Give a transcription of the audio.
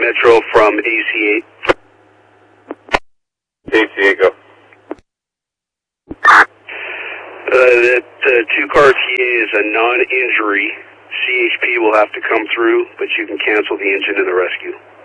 Metro from AC8. AC8, go. The two-car TA is a non-injury. CHP will have to come through, but you can cancel the engine and the rescue.